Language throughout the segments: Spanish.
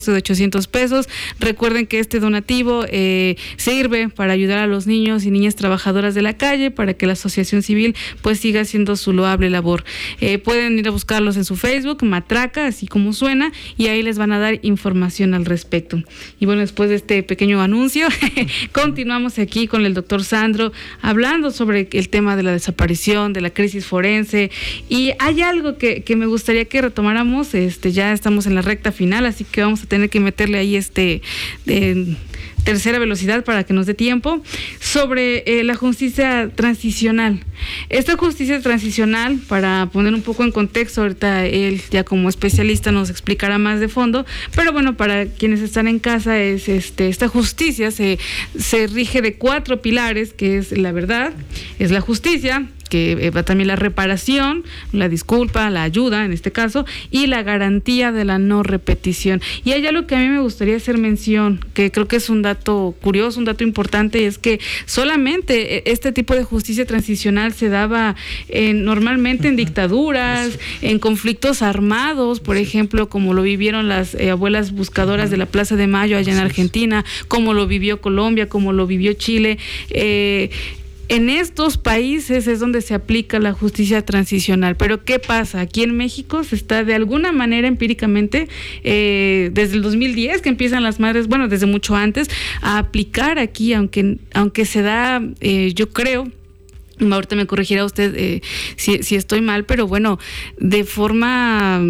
de 800 pesos. Recuerden que este donativo sirve para ayudar a los niños y niñas trabajadoras de la calle, para que la asociación civil pues siga haciendo su loable labor. Pueden ir a buscarlos en su Facebook, Matraca, así como suena, y ahí les van a dar información al respecto. Y bueno, después de este pequeño anuncio, continuamos aquí con el doctor Sandro, hablando sobre el tema de la desaparición, de la crisis forense, y hay algo que me gustaría que retomáramos. Ya estamos en la recta final, así que vamos a tener que meterle ahí tercera velocidad para que nos dé tiempo, sobre la justicia transicional. Esta justicia transicional, para poner un poco en contexto, ahorita él ya como especialista nos explicará más de fondo, pero bueno, para quienes están en casa, esta justicia se rige de 4 pilares, que es la verdad, es la justicia, que va también la reparación, la disculpa, la ayuda en este caso, y la garantía de la no repetición. Y hay algo que a mí me gustaría hacer mención, que creo que es un dato curioso, un dato importante, y es que solamente este tipo de justicia transicional se daba normalmente en dictaduras, en conflictos armados, por ejemplo, como lo vivieron las abuelas buscadoras de la Plaza de Mayo allá en Argentina, como lo vivió Colombia, como lo vivió Chile. En estos países es donde se aplica la justicia transicional. Pero ¿qué pasa? Aquí en México se está de alguna manera empíricamente, desde el 2010 que empiezan las madres, bueno, desde mucho antes, a aplicar aquí, aunque se da, yo creo, ahorita me corregirá usted si estoy mal, pero bueno, de forma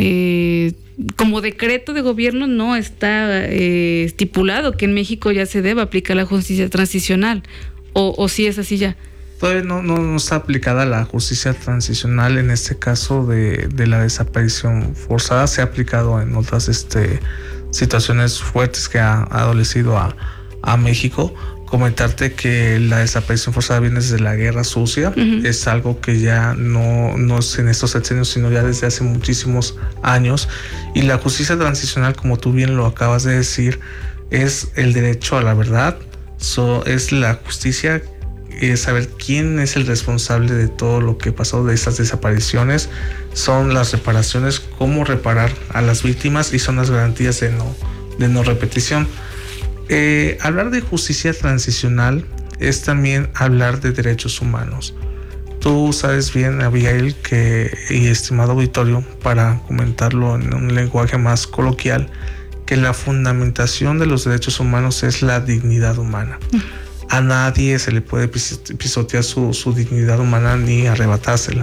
como decreto de gobierno no está estipulado que en México ya se deba aplicar la justicia transicional. ¿O sí es así ya? Todavía no está aplicada la justicia transicional en este caso de la desaparición forzada. Se ha aplicado en otras situaciones fuertes que ha adolecido a México. Comentarte que la desaparición forzada viene desde la Guerra Sucia. Uh-huh. Es algo que ya no es en estos sexenios, sino ya desde hace muchísimos años. Y la justicia transicional, como tú bien lo acabas de decir, es el derecho a la verdad. Es la justicia, saber quién es el responsable de todo lo que pasó, de estas desapariciones. Son las reparaciones, cómo reparar a las víctimas, y son las garantías de no repetición. Hablar de justicia transicional es también hablar de derechos humanos. Tú sabes bien, Abigail, y estimado auditorio, para comentarlo en un lenguaje más coloquial, que la fundamentación de los derechos humanos es la dignidad humana. A nadie se le puede pisotear su dignidad humana ni arrebatársela.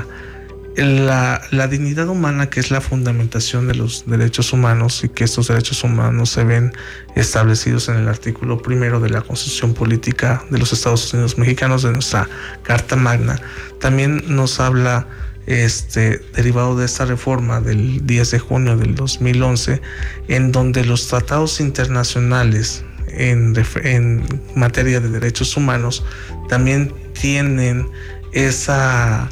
La dignidad humana, que es la fundamentación de los derechos humanos, y que estos derechos humanos se ven establecidos en el artículo 1 de la Constitución Política de los Estados Unidos Mexicanos, de nuestra Carta Magna, también nos habla derivado de esta reforma del 10 de junio del 2011, en donde los tratados internacionales en materia de derechos humanos también tienen esa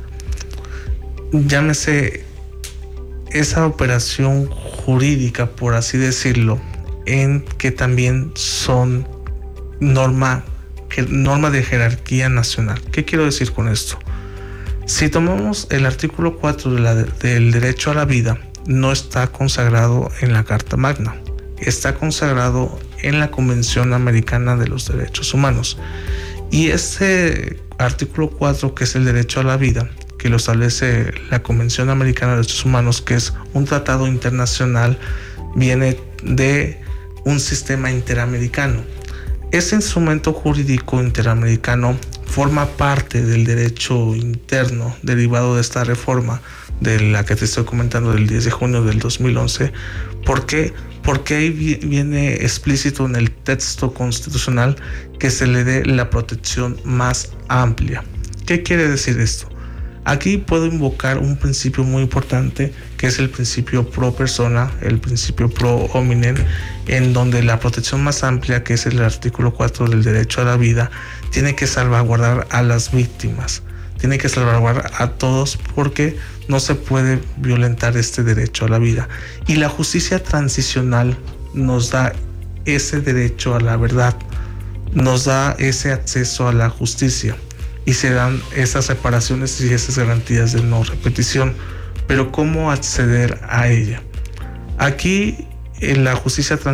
operación jurídica, por así decirlo, en que también son norma de jerarquía nacional. ¿Qué quiero decir con esto? Si tomamos el artículo 4 del derecho a la vida, no está consagrado en la Carta Magna, está consagrado en la Convención Americana de los Derechos Humanos. Y este artículo 4, que es el derecho a la vida, que lo establece la Convención Americana de Derechos Humanos, que es un tratado internacional, viene de un sistema interamericano. Ese instrumento jurídico interamericano forma parte del derecho interno derivado de esta reforma de la que te estoy comentando del 10 de junio del 2011. ¿Por qué? Porque ahí viene explícito en el texto constitucional que se le dé la protección más amplia. ¿Qué quiere decir esto? Aquí puedo invocar un principio muy importante, que es el principio pro persona, el principio pro hominem, en donde la protección más amplia, que es el artículo 4 del derecho a la vida, tiene que salvaguardar a las víctimas, tiene que salvaguardar a todos, porque no se puede violentar este derecho a la vida. Y la justicia transicional nos da ese derecho a la verdad, nos da ese acceso a la justicia, y se dan esas reparaciones y esas garantías de no repetición. Pero ¿cómo acceder a ella? Aquí la justicia